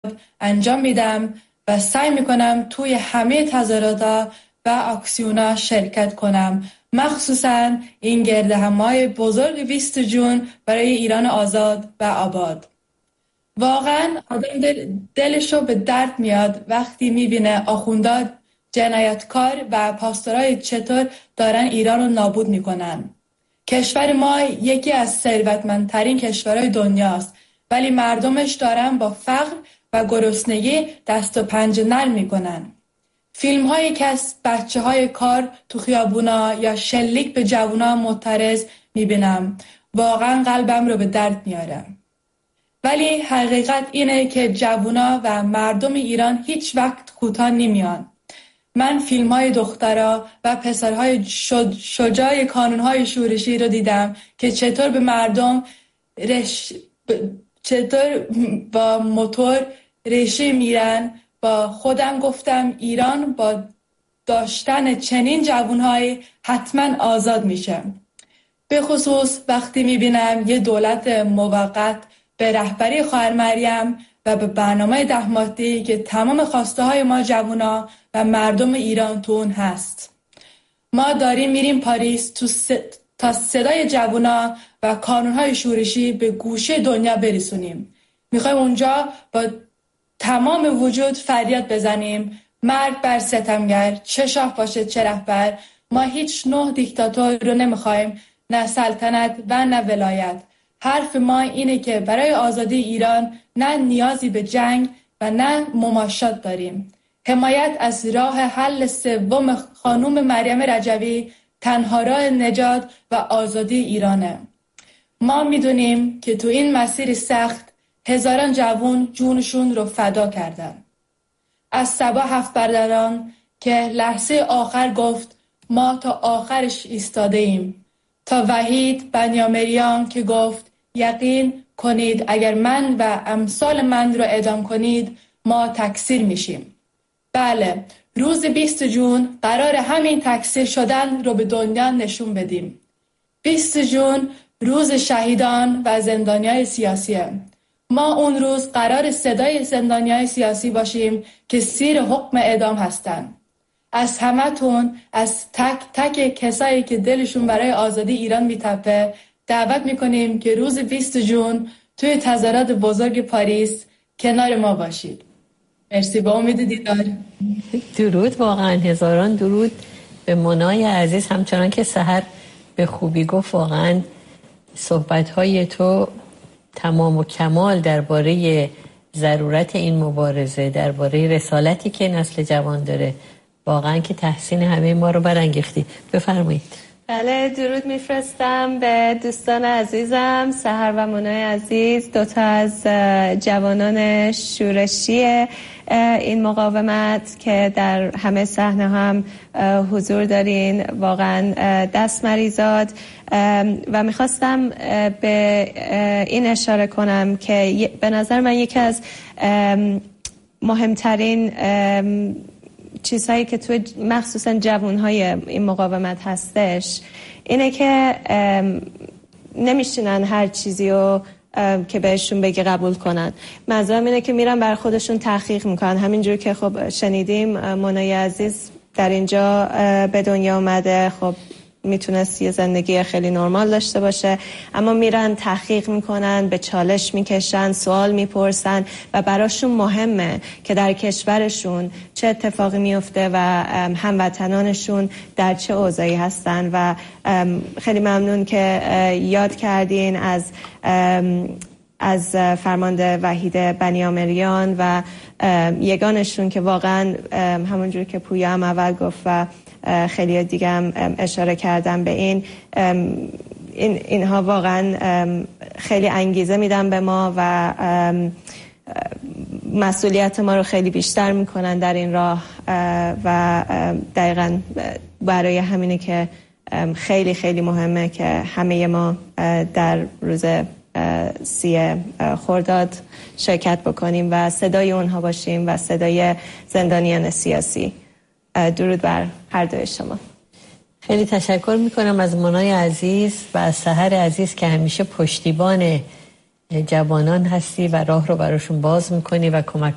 انجام میدم و سعی میکنم توی همه تظاهرات و اکسیونا شرکت کنم، مخصوصا این گردهمای بزرگ 20 جون برای ایران آزاد و آباد. واقعا آدم دلشو به درد میاد وقتی میبینه آخوندا جنایتکار و پاستورای چطور دارن ایران رو نابود میکنن. کشور ما یکی از ثروتمندترین کشورهای دنیاست، ولی مردمش دارن با فقر و گرسنگی دست و پنجه نرم میکنن. فیلم هایی که از بچه های کار تو خیابونا یا شلیک به جوونا معترض میبینم، واقعا قلبم رو به درد میاره. ولی حقیقت اینه که جوونا و مردم ایران هیچ وقت کوتاه نمیان. من فیلم های دخترها و پسرهای شجاع کانونهای شورشی رو دیدم که چطور به مردم چطور با موتور ریشه میرن. با خودم گفتم ایران با داشتن چنین جوانهایی حتما آزاد میشه. به خصوص وقتی میبینم یه دولت موقت به رهبری خواهر مریم و به برنامه 10 ماده‌ای که تمام خواسته های ما جوونا و مردم ایران تو اون هست. ما داریم میریم پاریس تا صدای جوونا و کانونهای شورشی به گوشه دنیا برسونیم. میخوایم اونجا با تمام وجود فریاد بزنیم: مرگ بر ستمگر، چه شاه باشه چه رهبر. ما هیچ نوع دیکتاتور رو نمیخوایم، نه سلطنت و نه ولایت. حرف ما اینه که برای آزادی ایران نه نیازی به جنگ و نه مماشات داریم. حمایت از راه حل سوم خانم مریم رجوی تنها راه نجات و آزادی ایرانه. ما میدونیم که تو این مسیر سخت هزاران جوان جونشون رو فدا کردن. از صبا 7 برادران که لحظه آخر گفت ما تا آخرش ایستاده ایم، تا وحید بنیامریان که گفت یقین کنید اگر من و امثال من رو اعدام کنید ما تکثیر میشیم. بله، روز 20 جون قرار همین تکثیر شدن رو به دنیا نشون بدیم. 20 جون روز شهیدان و زندانیای سیاسیه. ما اون روز قرار صدای زندانیای سیاسی باشیم که زیر حکم اعدام هستن. از همتون، از تک تک کسایی که دلشون برای آزادی ایران میتپه دعوت میکنیم که روز 20 جون توی تظاهرات بزرگ پاریس کنار ما باشید. مرسی، با امید دیدار. درود، واقعا هزاران درود به منای عزیز. همچنان که سحر به خوبی گفت، واقعا صحبت‌های تو تمام و کمال درباره ضرورت این مبارزه، درباره رسالتی که نسل جوان داره، واقعا که تحسین همه ما رو برانگیختی. بفرمایید. بله، درود میفرستم به دوستان عزیزم سحر و منای عزیز، دوتا از جوانان شورشی این مقاومت که در همه صحنه هم حضور دارین. واقعا دست مریزاد. و میخواستم به این اشاره کنم که به نظر من یکی از مهمترین چیزهایی که تو مخصوصا جوانهای این مقاومت هستش اینه که نمیشینن هر چیزی رو که بهشون بگی قبول کنن. منظورم اینه که میرن بر خودشون تحقیق میکنن. همینجور که خب شنیدیم منای عزیز در اینجا به دنیا اومده، خب میتونست یه زندگی خیلی نرمال داشته باشه، اما میرن تحقیق میکنن، به چالش میکشن، سوال میپرسن و براشون مهمه که در کشورشون چه اتفاقی میفته و هموطنانشون در چه اوضاعی هستن. و خیلی ممنون که یاد کردین از فرمانده وحید بنیامریان و یگانشون که واقعا همونجور که پویا هم اول گفت و خیلی دیگه هم اشاره کردم به اینها واقعا خیلی انگیزه میدن به ما و مسئولیت ما رو خیلی بیشتر میکنن در این راه و دقیقاً برای همینه که خیلی خیلی مهمه که همه ما در روز 30 خرداد شرکت بکنیم و صدای اونها باشیم و صدای زندانیان سیاسی. درود بر هر دوی شما. خیلی تشکر میکنم از منای عزیز و از سحر عزیز که همیشه پشتیبان جوانان هستی و راه رو براشون باز میکنی و کمک